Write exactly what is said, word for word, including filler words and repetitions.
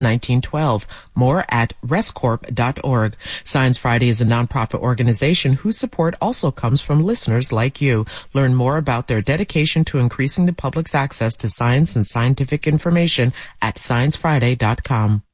nineteen twelve. More at rescorp dot org. Science Friday is a nonprofit organization whose support also comes from listeners like you. Learn more about their dedication to increasing the public's access to science and scientific information at science friday dot com.